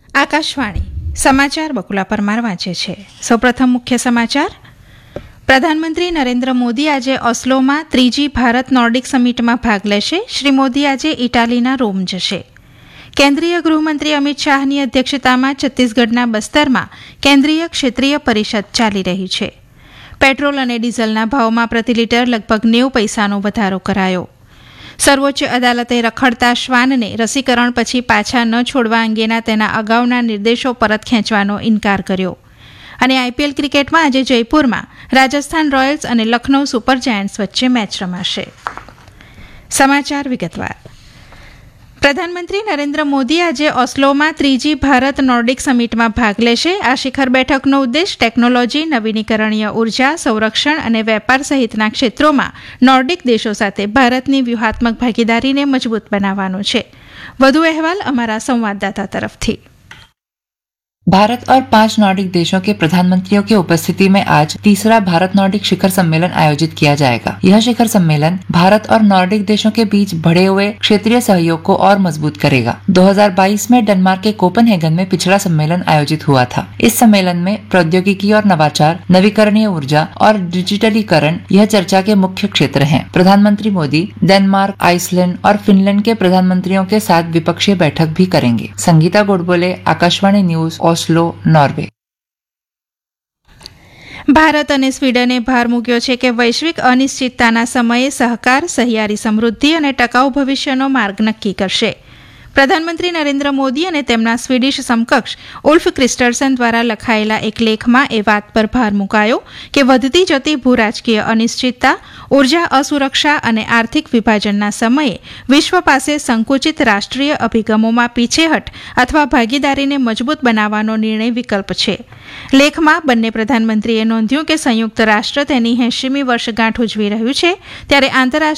આકાશવાણી સમાચાર બકુલા પરમાર વાંચે છે. સૌપ્રથમ મુખ્ય સમાચાર. પ્રધાનમંત્રી નરેન્દ્ર મોદી આજે ઓસ્લોમાં ત્રીજી ભારત નોર્ડિક સમિટમાં ભાગ લેશે. શ્રી મોદી આજે ઇટાલીના રોમ જશે. કેન્દ્રીય ગૃહમંત્રી અમિત શાહની અધ્યક્ષતામાં છત્તીસગઢના બસ્તરમાં કેન્દ્રીય ક્ષેત્રીય પરિષદ ચાલી રહી છે. પેટ્રોલ અને ડીઝલના ભાવમાં પ્રતિ લીટર લગભગ 90 પૈસાનો વધારો કરાયો. સર્વોચ્ચ અદાલતે રખડતા શ્વાનને રસીકરણ પછી પાછા ન છોડવા અંગેના તેના અગાઉના નિર્દેશો પરત ખેંચવાનો ઇનકાર કર્યો. અને આઈપીએલ ક્રિકેટમાં આજે જયપુરમાં રાજસ્થાન રોયલ્સ અને લખનૌ સુપર જાયન્ટ્સ વચ્ચે મેચ રમાશે. સમાચાર વિગતવાર. પ્રધાનમંત્રી નરેન્દ્ર મોદી આજે ઓસ્લોમાં ત્રીજી ભારત નોર્ડિક સમિટમાં ભાગ લેશે. આ શિખર બેઠકનો ઉદ્દેશ ટેકનોલોજી, નવીનીકરણીય ઉર્જા, સંરક્ષણ અને વેપાર સહિતના ક્ષેત્રોમાં નોર્ડિક દેશો સાથે ભારતની વ્યૂહાત્મક ભાગીદારીને મજબૂત બનાવવાનો છે. વધુ અહેવાલ અમારા સંવાદદાતા તરફથી. भारत और 5 नॉर्डिक देशों के प्रधानमंत्रियों की उपस्थिति में आज तीसरा भारत नॉर्डिक शिखर सम्मेलन आयोजित किया जाएगा. यह शिखर सम्मेलन भारत और नॉर्डिक देशों के बीच बढ़े हुए क्षेत्रीय सहयोग को और मजबूत करेगा. 2022 में डेनमार्क के कोपेनहेगन में पिछला सम्मेलन आयोजित हुआ था. इस सम्मेलन में प्रौद्योगिकी और नवाचार, नवीकरणीय ऊर्जा और डिजिटलीकरण यह चर्चा के मुख्य क्षेत्र हैं. प्रधानमंत्री मोदी डेनमार्क, आइसलैंड और फिनलैंड के प्रधानमंत्रियों के साथ द्विपक्षीय बैठक भी करेंगे. Sangeeta Godbole, Akashvani news, Oslo, Norway. Bharat અને સ્વીડને ભાર મૂક્યો છે કે વૈશ્વિક અનિશ્ચિતતાના સમયે સહકાર, સહિયારી સમૃદ્ધિ અને ટકાઉ ભવિષ્યનો માર્ગ નક્કી કરશે. પ્રધાનમંત્રી નરેન્દ્ર મોદી અને તેમના સ્વીડિશ સમકક્ષ ઉલ્ફ ક્રિસ્ટર્સન દ્વારા લખાયેલા એક લેખમાં એ વાત પર ભાર મુકાયો કે વધતી જતી ભૂરાજકીય અનિશ્ચિતતા, ઉર્જા અસુરક્ષા અને આર્થિક વિભાજનના સમયે વિશ્વ પાસે સંકુચિત રાષ્ટ્રીય અભિગમોમાં પીછેહટ અથવા ભાગીદારીને મજબૂત બનાવવાનો નિર્ણય વિકલ્પ છે. લેખમાં બંને પ્રધાનમંત્રીએ નોંધ્યું કે સંયુક્ત રાષ્ટ્ર તેની 80મી વર્ષગાંઠ ઉજવી રહ્યું છે ત્યારે આંતરરાષ્ટ્રીય